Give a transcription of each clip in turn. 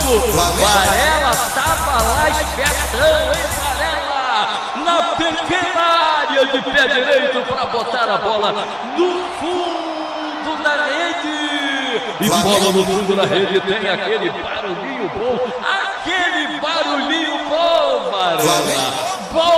Varela estava lá espertão, hein, Varela? Na pequena área de pé direito para botar a bola no fundo da rede. E bola no fundo da rede tem aquele barulhinho bom, Varela.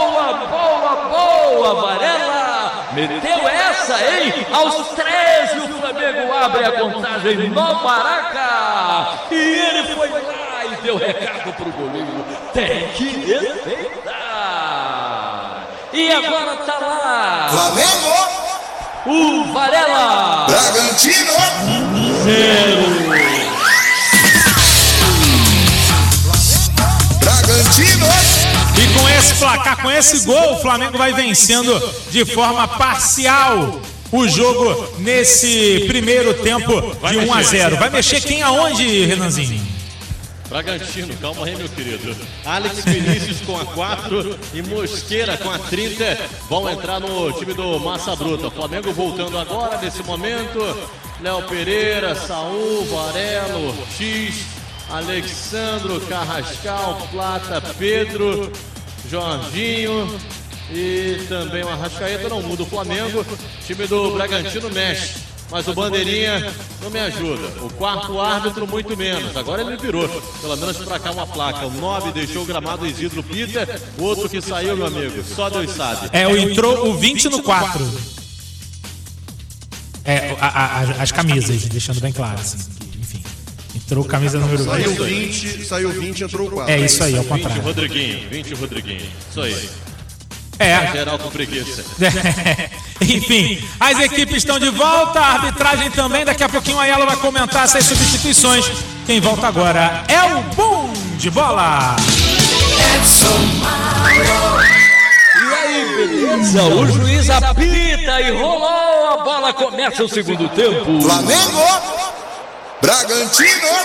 Boa, Varela. Meteu essa, hein? Aos 13 o Flamengo abre a contagem no Maraca. E ele foi lá e deu recado pro goleiro. Tem que respeitar. E agora tá lá. Flamengo. O Varela. Bragantino. 0. Bragantino. E com esse placar, com esse gol, o Flamengo vai vencendo de forma parcial o jogo nesse primeiro tempo de 1-0. Vai mexer quem aonde, Renanzinho? Bragantino, calma aí, meu querido. Alex Vinícius com a 4 e Mosqueira com a 30 vão entrar no time do Massa Bruta. Flamengo voltando agora, nesse momento. Léo Pereira, Saul, Varela, Ortiz, Alexandro, Carrascal, Plata, Pedro, Jorginho e também o Arrascaeta. Não muda o Flamengo. O time do Bragantino mexe, mas o Bandeirinha não me ajuda. O quarto árbitro muito menos. Agora ele virou, pelo menos pra cá, uma placa. O 9 deixou o gramado Isidro Pita. O outro que saiu, meu amigo, só Deus sabe. Entrou o 20 no 4. As camisas, deixando bem claro, assim. Enfim, entrou camisa número 20. Saiu 20, entrou o 4. É isso aí, ao contrário. 20 Rodriguinho. Isso aí. Geral com preguiça. Enfim, as equipes estão de volta, a arbitragem também. Daqui a pouquinho a Ayala vai comentar essas substituições. Quem volta agora é o Bom de Bola. E aí, beleza? O juiz apita e rolou. A bola começa o segundo tempo. Flamengo. Bragantino.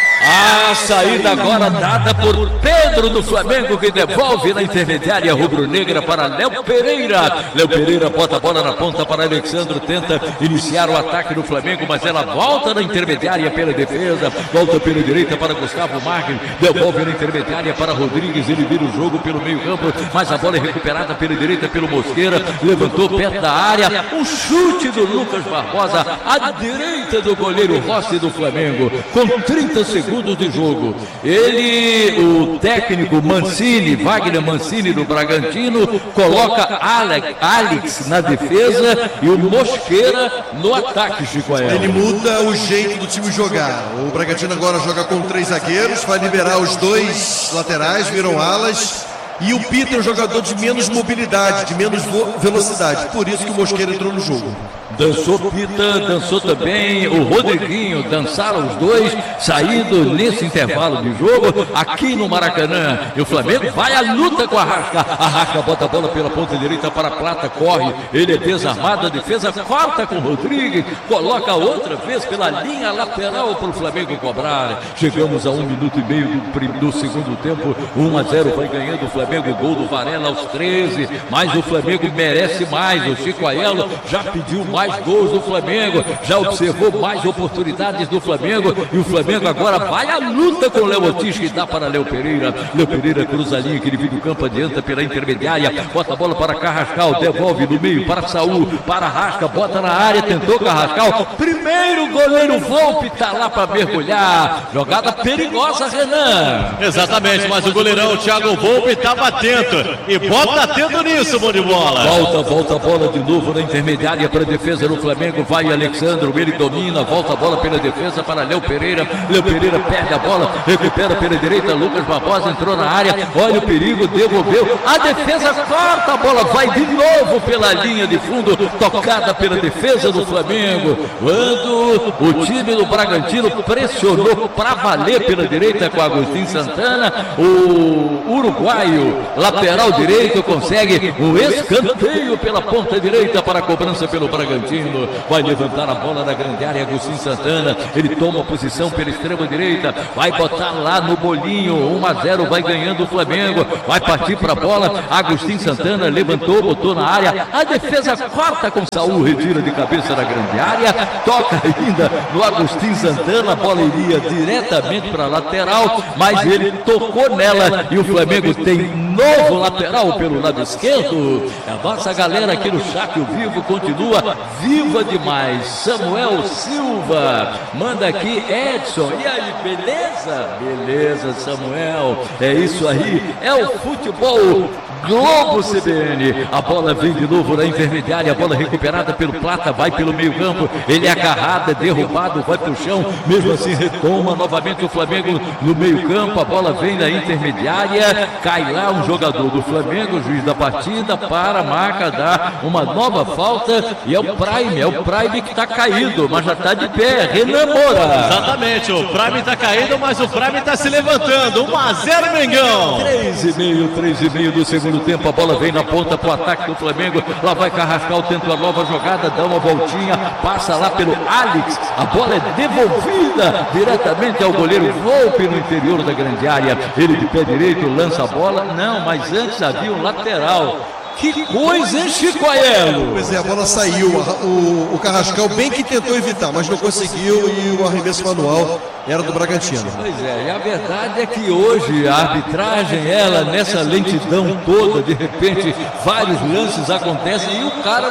A saída agora dada por Pedro do Flamengo, que devolve na intermediária rubro-negra para Léo Pereira. Léo Pereira bota a bola na ponta para Alexandre, tenta iniciar o ataque do Flamengo, mas ela volta na intermediária pela defesa, volta pela direita para Gustavo Marques, devolve na intermediária para Rodrigues, ele vira o jogo pelo meio campo, mas a bola é recuperada pela direita pelo Mosqueira, levantou perto da área, um chute do Lucas Barbosa à direita do goleiro Rossi do Flamengo, com 30 segundos de jogo. Ele, o técnico Mancini, Wagner Mancini do Bragantino, coloca Alex na defesa e o Mosqueira no ataque, Chico Ael. Ele muda o jeito do time jogar. O Bragantino agora joga com 3 zagueiros, vai liberar os 2 laterais, viram alas. E o Peter é um jogador de menos mobilidade, de menos velocidade. Por isso que o Mosqueira entrou no jogo. Dançou Pita, dançou também o Rodriguinho, dançaram os dois, saindo nesse intervalo de jogo aqui no Maracanã. E o Flamengo vai à luta com a Arrasca. Arrasca bota a bola pela ponta direita para a Plata, corre, ele é desarmado, a defesa corta com o Rodrigues, coloca outra vez pela linha lateral para o Flamengo cobrar. Chegamos a 1 minuto e meio do segundo tempo, 1-0 vai ganhando o Flamengo, gol do Varela aos 13, mas o Flamengo merece mais. O Chico Aiello já pediu mais gols do Flamengo, já observou mais oportunidades do Flamengo, e o Flamengo agora vai à luta com o Léo Ortiz, que dá para Léo Pereira. Léo Pereira cruza a linha, que ele vira o campo, adianta pela intermediária, bota a bola para Carrascal, devolve no meio para Saul, para Arrasca, bota na área, tentou Carrascal, primeiro goleiro Volpe tá lá para mergulhar, jogada perigosa, Renan. Exatamente, mas o goleirão o Thiago Volpe estava atento, e bota atento nisso, bom de bola. Volta a bola de novo na intermediária para a defesa do Flamengo, vai Alexandre, ele domina, volta a bola pela defesa para Léo Pereira perde a bola, recupera pela direita, Lucas Barbosa entrou na área, olha o perigo, devolveu, a defesa corta, a bola vai de novo pela linha de fundo, tocada pela defesa do Flamengo, quando o time do Bragantino pressionou para valer pela direita com Agostinho Santana, o uruguaio Rodriguinho, lateral direito, consegue o escanteio pela ponta direita para a cobrança pelo Bragantino. Vai levantar a bola na grande área, Agostinho Santana. Ele toma a posição pela extrema direita, vai botar lá no bolinho. 1-0, vai ganhando o Flamengo. Vai partir para a bola. Agostinho Santana levantou, botou na área. A defesa corta com Saul, retira de cabeça na grande área. Toca ainda no Agostinho Santana. A bola iria diretamente para a lateral, mas ele tocou nela e o Flamengo tem novo lateral pelo lado esquerdo. A nossa galera aqui no chat ao vivo continua viva demais. Samuel Silva manda aqui, Edson. E aí, beleza? Beleza, Samuel. É isso aí, é o futebol Globo CBN. A bola vem de novo na intermediária, a bola recuperada pelo Plata, vai pelo meio campo, ele é agarrado, é derrubado, vai pro chão, mesmo assim retoma novamente o Flamengo no meio campo, a bola vem na intermediária, cai lá um jogador do Flamengo, o juiz da partida, para a marca, dá uma nova falta, e é o Prime que está caído, mas já está de pé, Renan Moura. Exatamente, o Prime está caído, mas o Prime está se levantando, 1-0 Mengão. 3,5 do segundo tempo, a bola vem na ponta para o ataque do Flamengo, lá vai Carrascal, tenta uma nova jogada, dá uma voltinha, passa lá pelo Alex, a bola é devolvida diretamente ao goleiro Volpe no interior da grande área, ele de pé direito lança a bola, não, mas antes havia um lateral. Que coisa, hein, Chico Aiello? Pois é, a bola saiu, o Carrascal bem que tentou evitar, mas não conseguiu e o arremesso manual era do Bragantino. Pois é, e a verdade é que hoje a arbitragem, ela nessa lentidão toda, de repente vários lances acontecem e o cara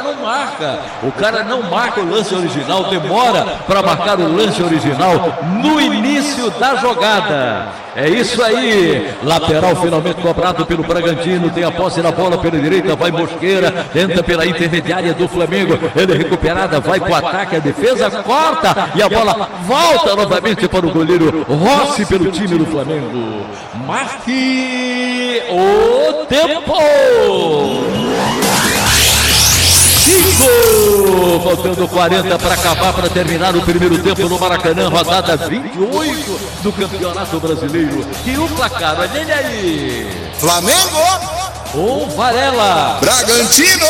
não marca o lance original, demora para marcar o lance original no início da jogada. É isso aí, lateral finalmente cobrado pelo Bragantino, tem a posse da bola pela direita, vai Mosqueira, entra pela intermediária do Flamengo, ele é recuperada, vai para o ataque, a defesa corta e a bola volta novamente para o goleiro Rossi pelo time do Flamengo. Marque o tempo! 5, faltando 40 para acabar, para terminar o primeiro tempo no Maracanã, rodada 28 do Campeonato Brasileiro. E o placar, olha ele aí. Flamengo, Varela. Bragantino,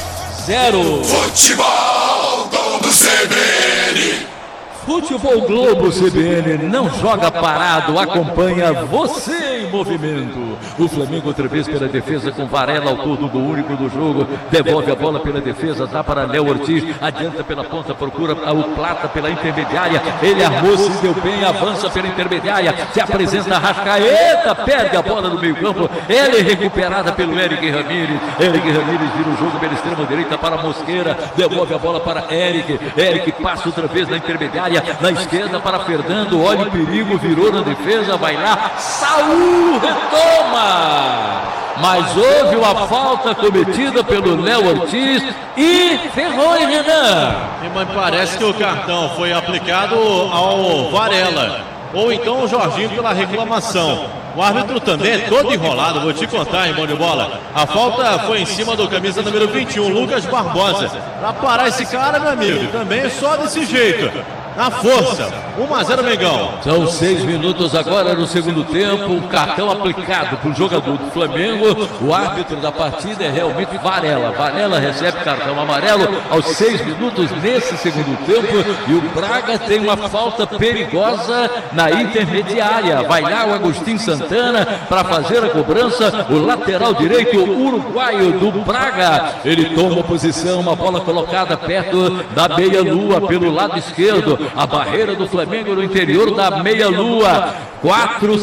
0. Futebol Globo CBN. Futebol Globo CBN não joga parado, acompanha você em movimento. O Flamengo outra vez pela defesa com Varela, autor do gol único do jogo, devolve a bola pela defesa, dá para Léo Ortiz, adianta pela ponta, procura o Plata pela intermediária, ele armou, se deu bem, avança pela intermediária, se apresenta a Rascaeta, perde a bola no meio campo, ela é recuperada pelo Eric Ramírez vira o jogo pela extrema direita para Mosqueira, devolve a bola para Eric passa outra vez na intermediária, na esquerda para Fernando, olha o perigo, virou na defesa, vai lá, Saul retoma, mas houve uma falta cometida pelo Léo Ortiz e ferrou, hein, Renan? Mas parece que o cartão foi aplicado ao Varela, ou então o Jorginho pela reclamação. O árbitro também é todo enrolado, vou te contar, hein, bom de bola. A falta foi em cima do camisa número 21, Lucas Barbosa. Pra parar esse cara, meu amigo, também é só desse jeito. Na força, 1-0 Mengão. São 6 minutos agora no segundo tempo, um cartão aplicado para o jogador do Flamengo. O árbitro da partida é realmente Varela. Varela recebe cartão amarelo aos 6 minutos nesse segundo tempo. E o Braga tem uma falta perigosa na intermediária. Vai lá o Agostinho Santana para fazer a cobrança. O lateral direito, o uruguaio do Braga. Ele toma posição, uma bola colocada perto da meia-lua pelo lado esquerdo. A barreira do Flamengo no interior da meia-lua. 4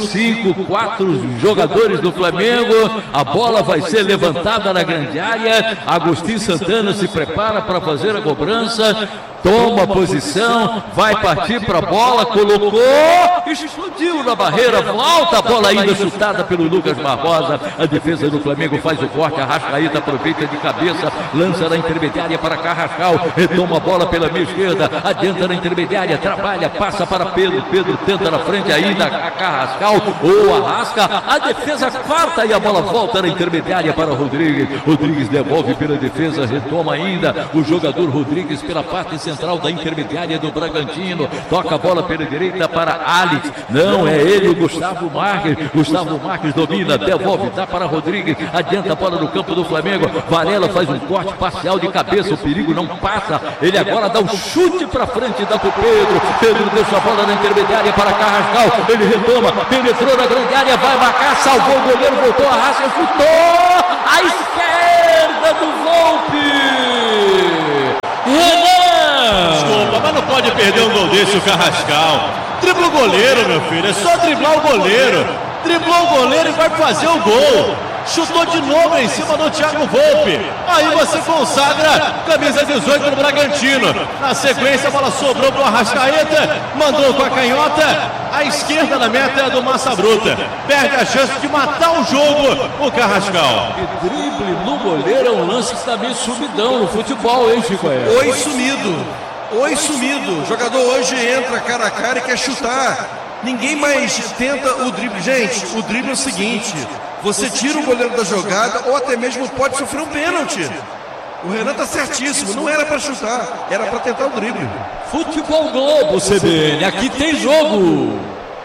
jogadores do Flamengo. A bola vai ser levantada na grande área. Agostinho Santana se prepara para fazer a cobrança. Toma posição, vai partir para a bola, colocou, explodiu na barreira, volta a bola ainda chutada pelo Lucas Barbosa. A defesa do Flamengo faz o corte, a Rascaeta aproveita de cabeça, lança na intermediária para Carrascal, retoma a bola pela meia esquerda, adianta na intermediária, trabalha, passa para Pedro tenta na frente ainda a Carrascal ou Arrasca, a defesa corta e a bola volta na intermediária para Rodrigues devolve pela defesa, retoma ainda o jogador Rodrigues pela parte central central da intermediária do Bragantino. Toca a bola pela direita para Alex. Não, é ele, o Gustavo Marques. Gustavo Marques domina, devolve, dá para Rodrigues. Adianta a bola no campo do Flamengo. Varela faz um corte parcial de cabeça. O perigo não passa. Ele agora dá um chute para frente, dá para o Pedro. Pedro deixa a bola na intermediária para Carrascal. Ele retoma, penetrou na grande área, vai marcar, salvou o goleiro, voltou, arrasta, chutou. À esquerda do Volpe. Renan! Desculpa, mas não pode perder um gol desse o Carrascal. Dribla o goleiro, meu filho. É só driblar o goleiro. Driblou o goleiro e vai fazer o gol. Chutou de novo em cima do Thiago Volpe. Aí você consagra camisa 18 do Bragantino. Na sequência, a bola sobrou para o Arrascaeta. Mandou com a canhota à esquerda da meta do Massa Bruta. Perde a chance de matar o jogo o Carrascal. E drible no goleiro é um lance que está meio sumidão no futebol, hein, Chico? Oi sumido. Oi sumido. O jogador hoje entra cara a cara e quer chutar. Ninguém mais tenta o drible. Gente, o drible é o seguinte: você tira o goleiro da jogada ou até mesmo pode sofrer um pênalti. O Renan tá certíssimo, não era para chutar, era para tentar o drible. Futebol Globo, CBN, aqui tem jogo.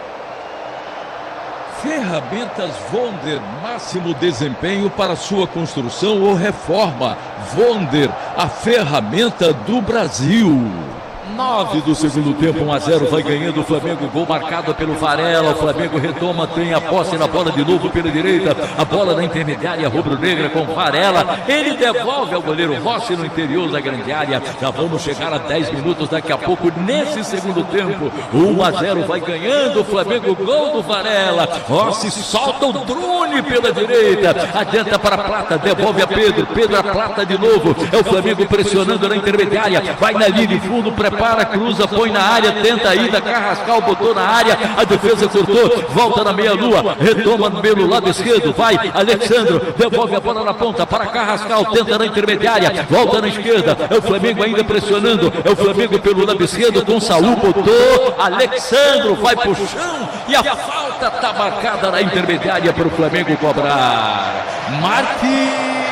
Ferramentas Vonder, máximo desempenho para sua construção ou reforma. Vonder, a ferramenta do Brasil. 9 do segundo tempo, 1-0, vai ganhando o Flamengo, gol marcado pelo Varela. O Flamengo retoma, tem a posse na bola de novo pela direita, a bola na intermediária rubro-negra com Varela. Ele devolve ao goleiro Rossi no interior da grande área. Já vamos chegar a 10 minutos daqui a pouco nesse segundo tempo. 1-0, vai ganhando o Flamengo, gol do Varela. Rossi solta o drone pela direita, adianta para a Plata, devolve a Pedro. Pedro a Plata de novo. É o Flamengo pressionando na intermediária, vai na linha de fundo, prepara, cruza, põe na área, tenta a ida, Carrascal botou na área, a defesa cortou, volta na meia-lua, retoma pelo lado esquerdo, vai, Alexandro, devolve a bola na ponta para Carrascal, tenta na intermediária, volta na esquerda, é o Flamengo ainda pressionando, é o Flamengo pelo lado esquerdo, com Saúl, botou, Alexandro vai pro chão, e a falta está marcada na intermediária para o Flamengo cobrar. Marque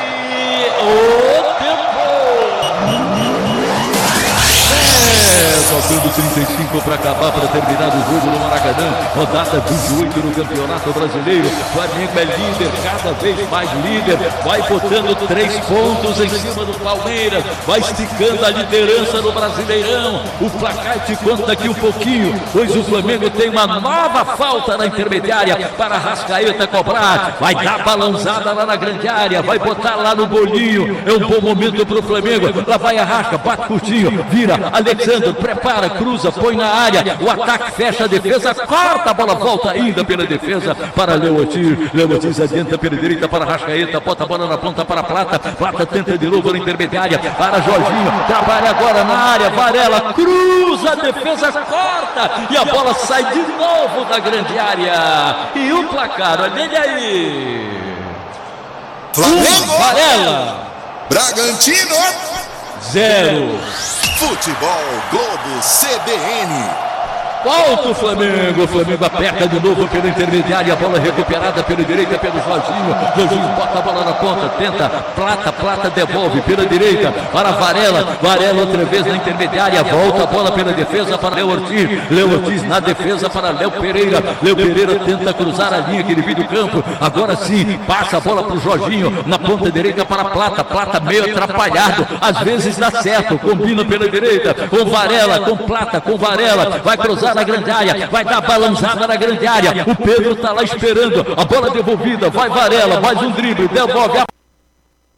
o tempo. Faltando 35 para acabar, para terminar o jogo no Maracanã. Rodada 28 no Campeonato Brasileiro. Flamengo é líder, cada vez mais líder. Vai botando 3 pontos em cima do Palmeiras. Vai esticando a liderança no Brasileirão. O placar te conta daqui um pouquinho, pois o Flamengo tem uma nova falta na intermediária para Arrascaeta cobrar. Vai dar balãozada lá na grande área. Vai botar lá no bolinho. É um bom momento para o Flamengo. Lá vai Arrasca, bate curtinho, vira Alexandre, prepara, cruza, põe na área, o ataque fecha a defesa, corta a bola, volta ainda pela defesa para Leotir. Leotir adianta pela direita para Arrascaeta, bota a bola na ponta para Plata. Plata tenta de novo na intermediária para Jorginho, trabalha agora na área, Varela, cruza a defesa, corta e a bola sai de novo da grande área. E o placar, olha ele aí. Flamengo, Varela, Bragantino, 0. Futebol Globo CBN. Volta o Flamengo aperta de novo pela intermediária, a bola recuperada pela direita pelo Jorginho. Jorginho bota a bola na ponta, tenta, Plata devolve pela direita para Varela outra vez na intermediária, volta a bola pela defesa para Léo Ortiz na defesa para Léo Pereira tenta cruzar a linha que divide o campo, agora sim, passa a bola para o Jorginho, na ponta direita para Plata meio atrapalhado, às vezes dá certo, combina pela direita, com Varela, vai cruzar na grande área, vai dar balançada na grande área, o Pedro está lá esperando, a bola devolvida, vai Varela, mais um drible, devolve a